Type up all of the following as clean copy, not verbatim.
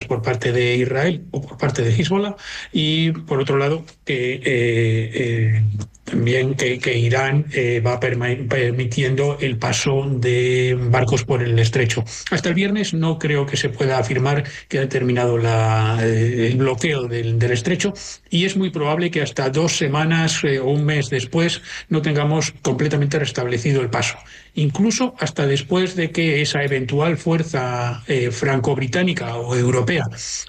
por parte de Israel o por parte de Hezbollah, y por otro lado también que Irán va permitiendo el paso de barcos por el estrecho. Hasta el viernes no creo que se pueda afirmar que ha terminado el bloqueo del estrecho, y es muy probable que hasta 2 semanas o un mes después no tengamos completamente restablecido el paso. Incluso hasta después de que esa eventual fuerza franco-británica o europea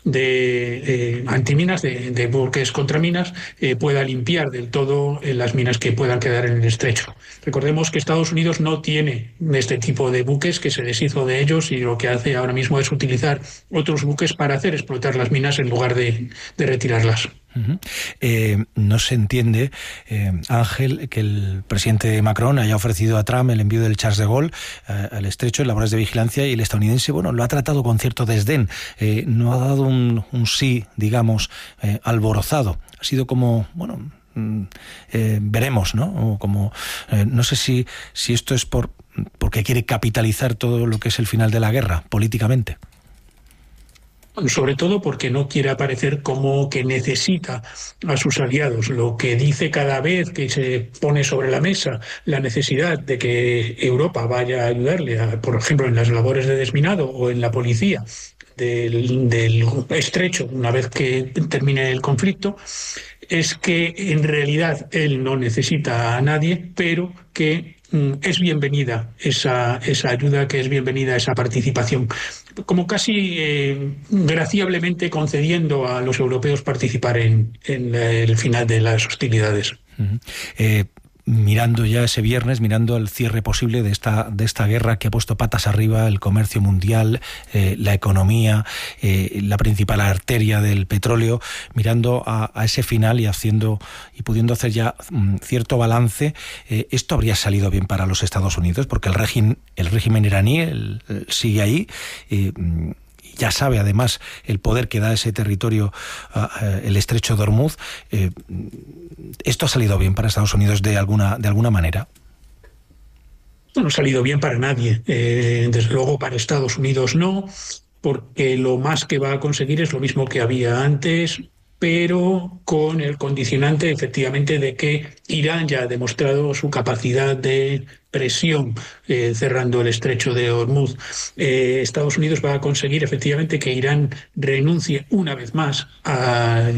de antiminas, de buques contra minas, pueda limpiar del todo las minas que puedan quedar en el estrecho. Recordemos que Estados Unidos no tiene este tipo de buques, que se deshizo de ellos, y lo que hace ahora mismo es utilizar otros buques para hacer explotar las minas en lugar de retirarlas. No se entiende, Ángel, que el presidente Macron haya ofrecido a Trump el envío del Charles de Gaulle al estrecho en labores de vigilancia, y el estadounidense, lo ha tratado con cierto desdén, no ha dado un sí, digamos, alborozado. Ha sido como, veremos, ¿no? O como, no sé si esto es porque quiere capitalizar todo lo que es el final de la guerra políticamente. Sobre todo porque no quiere aparecer como que necesita a sus aliados. Lo que dice cada vez que se pone sobre la mesa la necesidad de que Europa vaya a ayudarle, por ejemplo, en las labores de desminado o en la policía del estrecho una vez que termine el conflicto, es que en realidad él no necesita a nadie, pero que es bienvenida esa ayuda, que es bienvenida esa participación, como casi graciablemente concediendo a los europeos participar en el final de las hostilidades. Mirando ya ese viernes, mirando el cierre posible de esta guerra que ha puesto patas arriba el comercio mundial, la economía, la principal arteria del petróleo, mirando a ese final y pudiendo hacer ya cierto balance, esto habría salido bien para los Estados Unidos, porque el régimen iraní sigue ahí. Ya sabe además el poder que da ese territorio, el estrecho de Hormuz. ¿Esto ha salido bien para Estados Unidos de alguna manera? No ha salido bien para nadie. Desde luego para Estados Unidos no, porque lo más que va a conseguir es lo mismo que había antes, pero con el condicionante efectivamente de que Irán ya ha demostrado su capacidad de presión cerrando el estrecho de Hormuz. Estados Unidos va a conseguir efectivamente que Irán renuncie una vez más a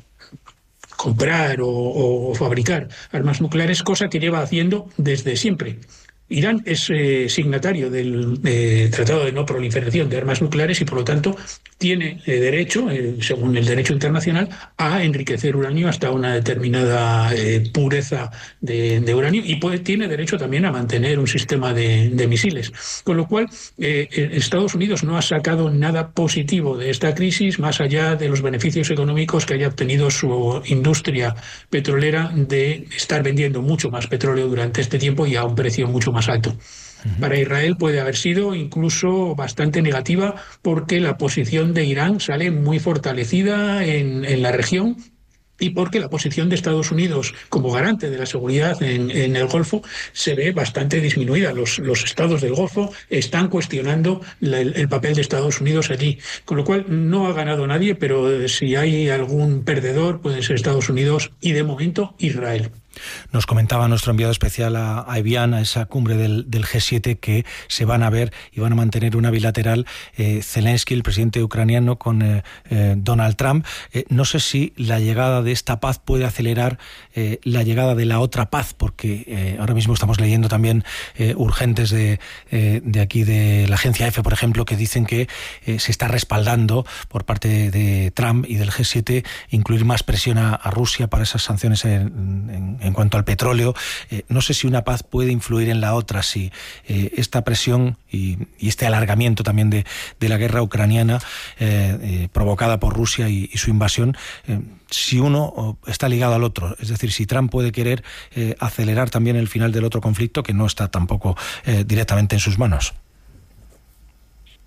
comprar o fabricar armas nucleares, cosa que lleva haciendo desde siempre. Irán es signatario del Tratado de No Proliferación de Armas Nucleares y, por lo tanto, tiene derecho, según el derecho internacional, a enriquecer uranio hasta una determinada pureza de uranio, y tiene derecho también a mantener un sistema de misiles. Con lo cual, Estados Unidos no ha sacado nada positivo de esta crisis, más allá de los beneficios económicos que haya obtenido su industria petrolera de estar vendiendo mucho más petróleo durante este tiempo y a un precio mucho más alto. Para Israel puede haber sido incluso bastante negativa, porque la posición de Irán sale muy fortalecida en la región, y porque la posición de Estados Unidos como garante de la seguridad en el Golfo se ve bastante disminuida. Los estados del Golfo están cuestionando el papel de Estados Unidos allí, con lo cual no ha ganado nadie, pero si hay algún perdedor puede ser Estados Unidos y, de momento, Israel. Nos comentaba nuestro enviado especial a Evian, a esa cumbre del G7, que se van a ver y van a mantener una bilateral Zelensky, el presidente ucraniano, con Donald Trump. No sé si la llegada de esta paz puede acelerar la llegada de la otra paz, porque ahora mismo estamos leyendo también urgentes de aquí, de la agencia EFE, por ejemplo, que dicen que se está respaldando por parte de Trump y del G7 incluir más presión a Rusia para esas sanciones en cuanto al petróleo. No sé si una paz puede influir en la otra, si esta presión y este alargamiento también de la guerra ucraniana provocada por Rusia y su invasión, si uno está ligado al otro, es decir, si Trump puede querer acelerar también el final del otro conflicto, que no está tampoco directamente en sus manos.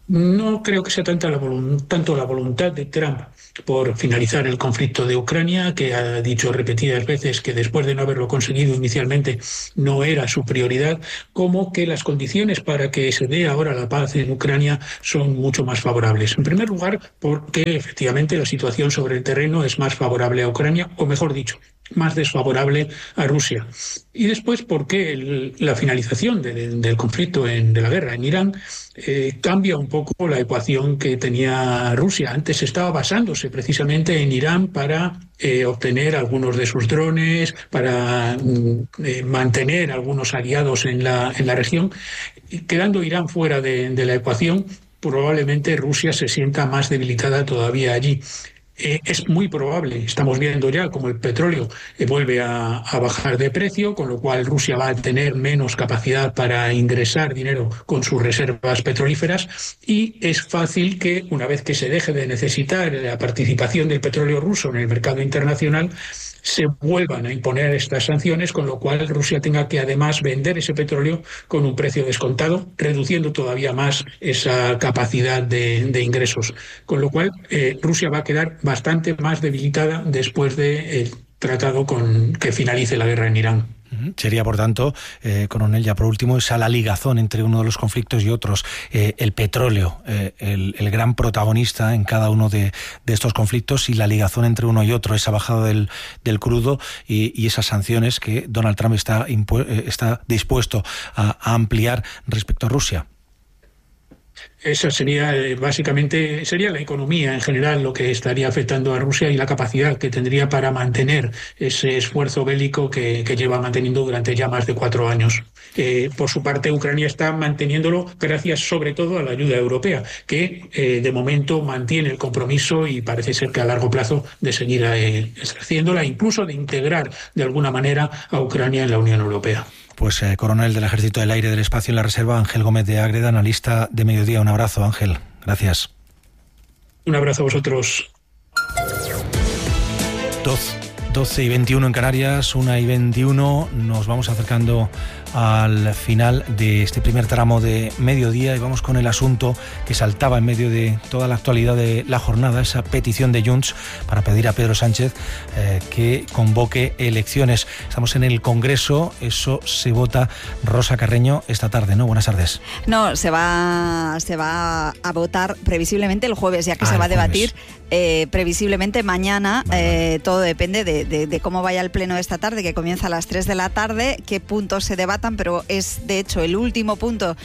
No creo que sea tanto la voluntad de Trump por finalizar el conflicto de Ucrania, que ha dicho repetidas veces que después de no haberlo conseguido inicialmente no era su prioridad, como que las condiciones para que se dé ahora la paz en Ucrania son mucho más favorables. En primer lugar, porque efectivamente la situación sobre el terreno es más favorable a Ucrania, o mejor dicho, más desfavorable a Rusia. Y después porque la finalización del conflicto, de la guerra en Irán, cambia un poco la ecuación que tenía Rusia. Antes estaba basándose precisamente en Irán para obtener algunos de sus drones, para mantener algunos aliados en la región. Y quedando Irán fuera de la ecuación, probablemente Rusia se sienta más debilitada todavía allí. Es muy probable, estamos viendo ya como el petróleo vuelve a bajar de precio, con lo cual Rusia va a tener menos capacidad para ingresar dinero con sus reservas petrolíferas, y es fácil que una vez que se deje de necesitar la participación del petróleo ruso en el mercado internacional, se vuelvan a imponer estas sanciones, con lo cual Rusia tenga que además vender ese petróleo con un precio descontado, reduciendo todavía más esa capacidad de ingresos. Con lo cual Rusia va a quedar bastante más debilitada después del tratado que finalice la guerra en Irán. Sería, por tanto, coronel, ya por último, esa la ligazón entre uno de los conflictos y otros, el petróleo, el gran protagonista en cada uno de estos conflictos, y la ligazón entre uno y otro, esa bajada del crudo y esas sanciones que Donald Trump está dispuesto a ampliar respecto a Rusia. Esa sería básicamente la economía en general lo que estaría afectando a Rusia, y la capacidad que tendría para mantener ese esfuerzo bélico que lleva manteniendo durante ya más de 4 años. Por su parte, Ucrania está manteniéndolo gracias sobre todo a la ayuda europea, que de momento mantiene el compromiso, y parece ser que a largo plazo, de seguir haciéndola, incluso de integrar de alguna manera a Ucrania en la Unión Europea. Pues coronel del Ejército del Aire del Espacio en la Reserva, Ángel Gómez de Ágreda, analista de Mediodía. Un abrazo, Ángel. Gracias. Un abrazo a vosotros. 12:21 en Canarias, 1:21. Nos vamos acercando al final de este primer tramo de mediodía, y vamos con el asunto que saltaba en medio de toda la actualidad de la jornada, esa petición de Junts para pedir a Pedro Sánchez que convoque elecciones. Estamos en el Congreso, eso se vota, Rosa Carreño, esta tarde, ¿no? Buenas tardes. No, se va a votar previsiblemente el jueves, ya que se va a debatir previsiblemente mañana. Todo depende de cómo vaya el pleno de esta tarde, que comienza a las 3 de la tarde, qué puntos se debatan, pero es de hecho el último punto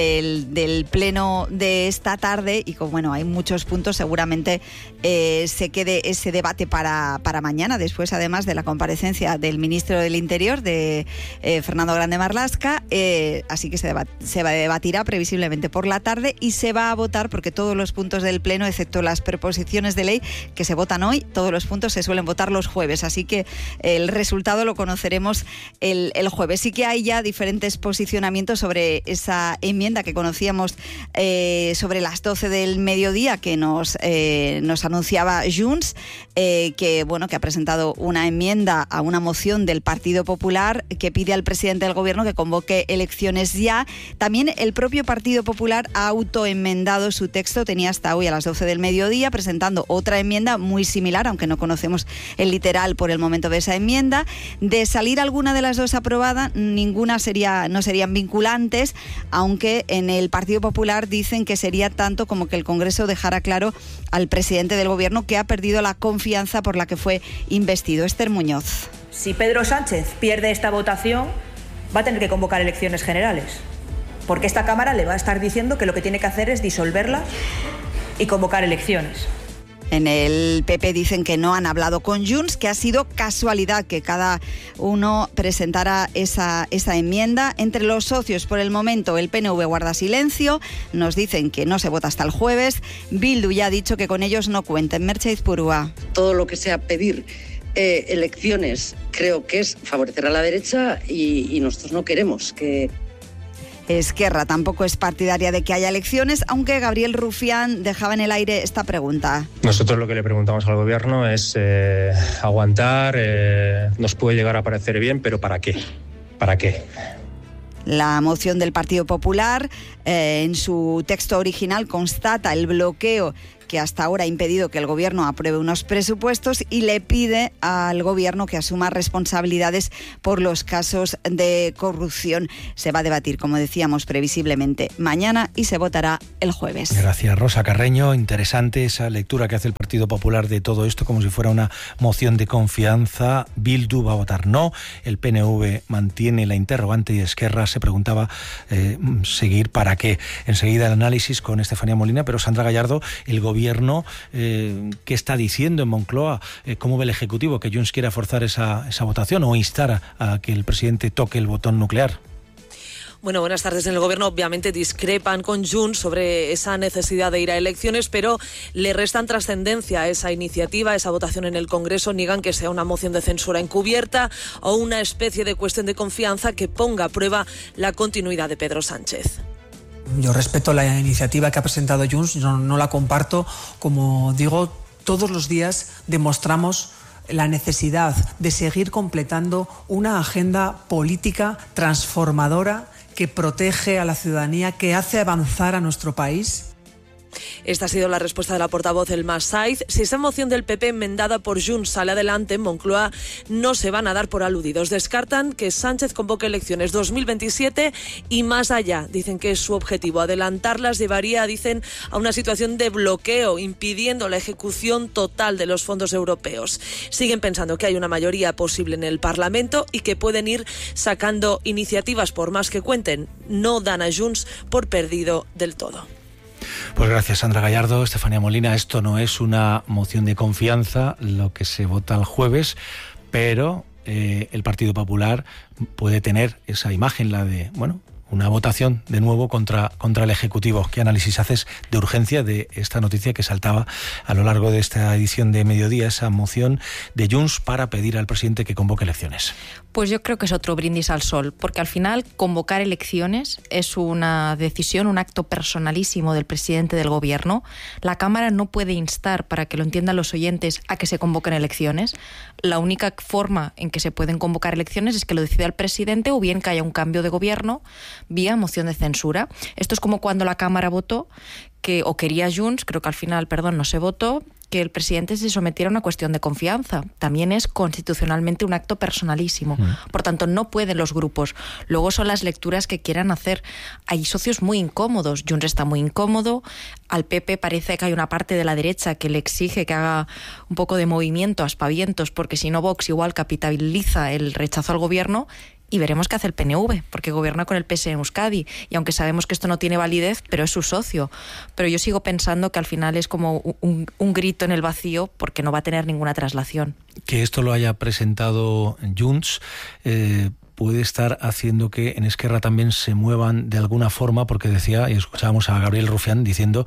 del pleno de esta tarde, y como bueno, hay muchos puntos, seguramente se quede ese debate para mañana, después además de la comparecencia del ministro del Interior, de Fernando Grande Marlaska, así que se debatirá previsiblemente por la tarde, y se va a votar, porque todos los puntos del pleno, excepto las proposiciones de ley que se votan hoy, todos los puntos se suelen votar los jueves, así que el resultado lo conoceremos el jueves. Sí que hay ya diferentes posicionamientos sobre esa enmienda que conocíamos sobre las 12 del mediodía, que nos anunciaba Junts, que ha presentado una enmienda a una moción del Partido Popular que pide al presidente del Gobierno que convoque elecciones ya. También el propio Partido Popular ha autoenmendado su texto, tenía hasta hoy a las 12 del mediodía, presentando otra enmienda muy similar, aunque no conocemos el literal por el momento de esa enmienda. De salir alguna de las dos aprobada, ninguna no serían vinculantes, aunque en el Partido Popular dicen que sería tanto como que el Congreso dejara claro al presidente del Gobierno que ha perdido la confianza por la que fue investido. Esther Muñoz. Si Pedro Sánchez pierde esta votación, va a tener que convocar elecciones generales, porque esta Cámara le va a estar diciendo que lo que tiene que hacer es disolverla y convocar elecciones. En el PP dicen que no han hablado con Junts, que ha sido casualidad que cada uno presentara esa enmienda. Entre los socios, por el momento, el PNV guarda silencio, nos dicen que no se vota hasta el jueves. Bildu ya ha dicho que con ellos no cuenten. Merche Izpurua. Todo lo que sea pedir elecciones creo que es favorecer a la derecha, y nosotros no queremos que... Esquerra tampoco es partidaria de que haya elecciones, aunque Gabriel Rufián dejaba en el aire esta pregunta. Nosotros lo que le preguntamos al Gobierno es aguantar, nos puede llegar a parecer bien, pero ¿para qué? ¿Para qué? La moción del Partido Popular, en su texto original, constata el bloqueo que hasta ahora ha impedido que el Gobierno apruebe unos presupuestos y le pide al Gobierno que asuma responsabilidades por los casos de corrupción. Se va a debatir, como decíamos, previsiblemente mañana y se votará el jueves. Gracias, Rosa Carreño. Interesante esa lectura que hace el Partido Popular de todo esto, como si fuera una moción de confianza. Bildu va a votar no, el PNV mantiene la interrogante y Esquerra se preguntaba seguir para qué. Enseguida el análisis con Estefanía Molina, pero Sandra Gallardo, el Gobierno, ¿qué está diciendo en Moncloa? ¿Cómo ve el Ejecutivo que Junts quiera forzar esa votación o instar a que el presidente toque el botón nuclear? Bueno, buenas tardes. En el Gobierno obviamente discrepan con Junts sobre esa necesidad de ir a elecciones, pero le restan trascendencia a esa iniciativa, a esa votación en el Congreso. Niegan que sea una moción de censura encubierta o una especie de cuestión de confianza que ponga a prueba la continuidad de Pedro Sánchez. Yo respeto la iniciativa que ha presentado Junts, no la comparto. Como digo, todos los días demostramos la necesidad de seguir completando una agenda política transformadora que protege a la ciudadanía, que hace avanzar a nuestro país. Esta ha sido la respuesta de la portavoz Elma Saiz. Si esa moción del PP enmendada por Junts sale adelante en Moncloa, no se van a dar por aludidos. Descartan que Sánchez convoque elecciones 2027 y más allá. Dicen que es su objetivo. Adelantarlas llevaría, dicen, a una situación de bloqueo, impidiendo la ejecución total de los fondos europeos. Siguen pensando que hay una mayoría posible en el Parlamento y que pueden ir sacando iniciativas por más que cuenten. No dan a Junts por perdido del todo. Pues gracias, Sandra Gallardo. Estefanía Molina, esto no es una moción de confianza, lo que se vota el jueves, pero el Partido Popular puede tener esa imagen, la de, una votación de nuevo contra el Ejecutivo. ¿Qué análisis haces de urgencia de esta noticia que saltaba a lo largo de esta edición de Mediodía, esa moción de Junts para pedir al presidente que convoque elecciones? Pues yo creo que es otro brindis al sol, porque al final convocar elecciones es una decisión, un acto personalísimo del presidente del Gobierno. La Cámara no puede instar, para que lo entiendan los oyentes, a que se convoquen elecciones. La única forma en que se pueden convocar elecciones es que lo decida el presidente o bien que haya un cambio de gobierno vía moción de censura. Esto es como cuando la Cámara votó o quería Junts, creo que al final, no se votó, que el presidente se sometiera a una cuestión de confianza. También es constitucionalmente un acto personalísimo. Por tanto, no pueden los grupos. Luego son las lecturas que quieran hacer. Hay socios muy incómodos. Junts está muy incómodo. Al PP parece que hay una parte de la derecha que le exige que haga un poco de movimiento, aspavientos, porque si no Vox igual capitaliza el rechazo al gobierno. Y veremos qué hace el PNV, porque gobierna con el PS en Euskadi. Y aunque sabemos que esto no tiene validez, pero es su socio. Pero yo sigo pensando que al final es como un grito en el vacío, porque no va a tener ninguna traslación. Que esto lo haya presentado Junts puede estar haciendo que en Esquerra también se muevan de alguna forma, porque decía, y escuchábamos a Gabriel Rufián diciendo...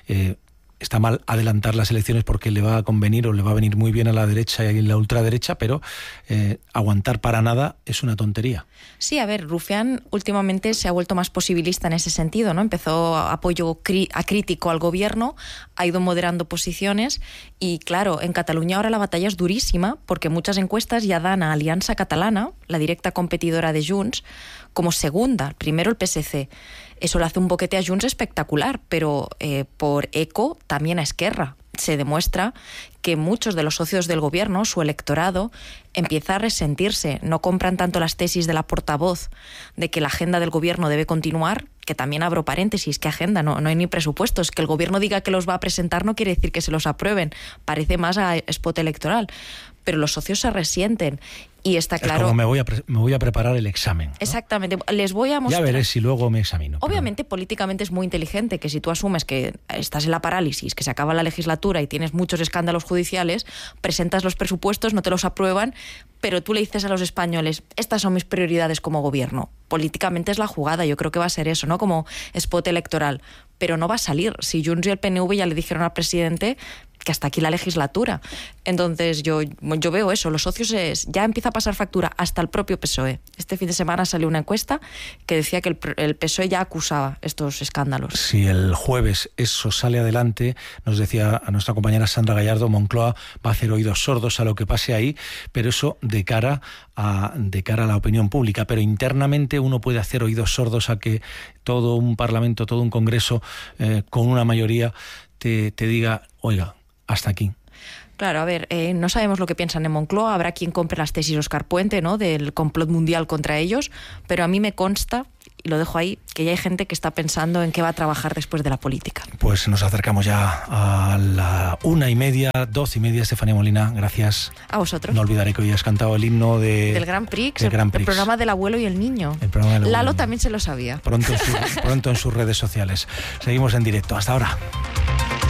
está mal adelantar las elecciones porque le va a convenir o le va a venir muy bien a la derecha y a la ultraderecha, pero aguantar para nada es una tontería. Sí, a ver, Rufián últimamente se ha vuelto más posibilista en ese sentido, ¿no? Empezó apoyo acrítico al gobierno, ha ido moderando posiciones y, claro, en Cataluña ahora la batalla es durísima porque muchas encuestas ya dan a Alianza Catalana, la directa competidora de Junts, como segunda, primero el PSC. Eso le hace un boquete a Junts espectacular, pero por eco también a Esquerra. Se demuestra que muchos de los socios del gobierno, su electorado, empieza a resentirse. No compran tanto las tesis de la portavoz de que la agenda del gobierno debe continuar, que también abro paréntesis, ¿qué agenda? No hay ni presupuestos. Que el gobierno diga que los va a presentar no quiere decir que se los aprueben. Parece más a spot electoral. Pero los socios se resienten. Y está claro... Es como me voy a preparar el examen, ¿no? Exactamente. Les voy a mostrar... Ya veré si luego me examino. Obviamente, políticamente es muy inteligente que si tú asumes que estás en la parálisis, que se acaba la legislatura y tienes muchos escándalos judiciales, presentas los presupuestos, no te los aprueban, pero tú le dices a los españoles, estas son mis prioridades como gobierno. Políticamente es la jugada, yo creo que va a ser eso, ¿no? Como spot electoral. Pero no va a salir. Si Junts y el PNV ya le dijeron al presidente hasta aquí la legislatura. Entonces yo veo eso, los socios ya empieza a pasar factura hasta el propio PSOE. Este fin de semana salió una encuesta que decía que el PSOE ya acusaba estos escándalos. Si el jueves eso sale adelante, nos decía a nuestra compañera Sandra Gallardo, Moncloa va a hacer oídos sordos a lo que pase ahí, pero eso de cara a la opinión pública. Pero internamente uno puede hacer oídos sordos a que todo un parlamento, todo un congreso con una mayoría te diga, oiga, hasta aquí. Claro, a ver, no sabemos lo que piensan en Moncloa, habrá quien compre las tesis Óscar Puente, ¿no?, del complot mundial contra ellos, pero a mí me consta, y lo dejo ahí, que ya hay gente que está pensando en qué va a trabajar después de la política. Pues nos acercamos ya a la 1:30, 2:30, Estefanía Molina, gracias. A vosotros. No olvidaré que hoy has cantado el himno del Grand Prix, el programa del abuelo y el niño. Lalo también se lo sabía. Pronto en sus redes sociales. Seguimos en directo. Hasta ahora.